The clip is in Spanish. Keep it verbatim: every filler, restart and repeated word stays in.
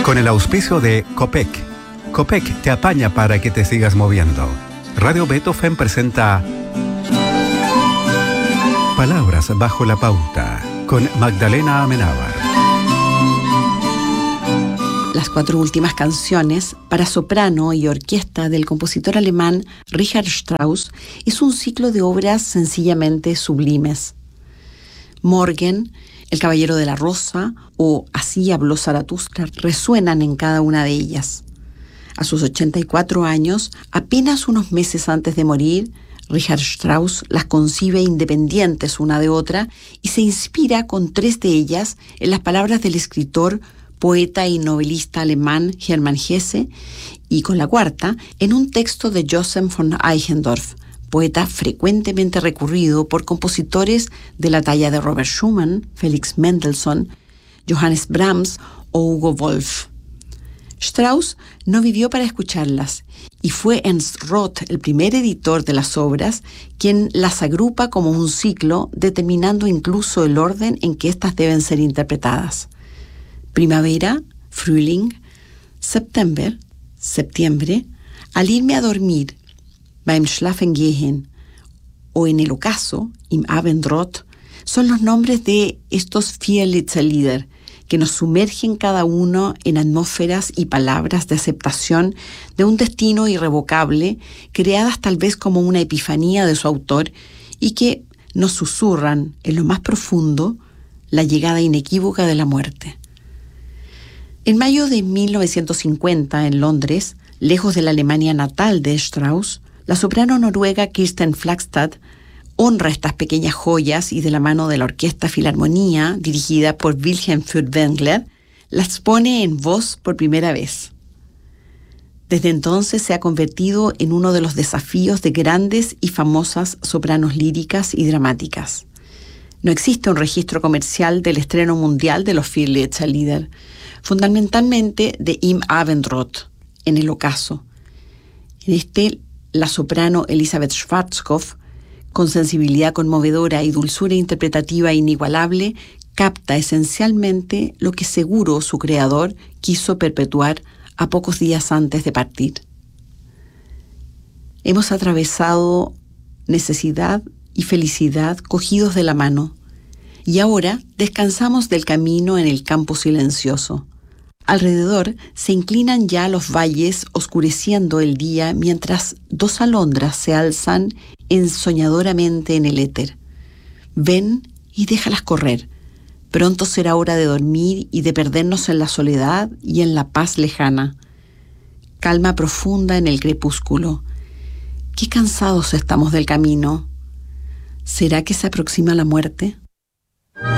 Con el auspicio de Copec. Copec te apaña para que te sigas moviendo. Radio Beethoven presenta Palabras bajo la pauta con Magdalena Amenábar. Las cuatro últimas canciones para soprano y orquesta del compositor alemán Richard Strauss es un ciclo de obras sencillamente sublimes. Morgen, El Caballero de la Rosa o Así habló Zaratustra resuenan en cada una de ellas. A sus ochenta y cuatro años, apenas unos meses antes de morir, Richard Strauss las concibe independientes una de otra y se inspira con tres de ellas en las palabras del escritor, poeta y novelista alemán Hermann Hesse, y con la cuarta en un texto de Joseph von Eichendorff, poeta frecuentemente recurrido por compositores de la talla de Robert Schumann, Felix Mendelssohn, Johannes Brahms o Hugo Wolf. Strauss no vivió para escucharlas y fue Ernst Roth, el primer editor de las obras, quien las agrupa como un ciclo, determinando incluso el orden en que éstas deben ser interpretadas. Primavera, Frühling, September, septiembre, Al irme a dormir, beim Schlafengehen, o en el ocaso, im Abendrot, son los nombres de estos vier Lieder, que nos sumergen cada uno en atmósferas y palabras de aceptación de un destino irrevocable, creadas tal vez como una epifanía de su autor, y que nos susurran en lo más profundo la llegada inequívoca de la muerte. En mayo de mil novecientos cincuenta, en Londres, lejos de la Alemania natal de Strauss, la soprano noruega Kirsten Flagstad honra estas pequeñas joyas y de la mano de la Orquesta Filarmonía, dirigida por Wilhelm Furtwängler, las pone en voz por primera vez. Desde entonces se ha convertido en uno de los desafíos de grandes y famosas sopranos líricas y dramáticas. No existe un registro comercial del estreno mundial de los vier Lieder, fundamentalmente de Im Abendrot, en el ocaso. En este, la soprano Elisabeth Schwarzkopf, con sensibilidad conmovedora y dulzura interpretativa inigualable, capta esencialmente lo que seguro su creador quiso perpetuar a pocos días antes de partir. Hemos atravesado necesidad y felicidad cogidos de la mano, y ahora descansamos del camino en el campo silencioso. Alrededor se inclinan ya los valles oscureciendo el día mientras dos alondras se alzan ensoñadoramente en el éter. Ven y déjalas correr. Pronto será hora de dormir y de perdernos en la soledad y en la paz lejana. Calma profunda en el crepúsculo. Qué cansados estamos del camino. ¿Será que se aproxima la muerte?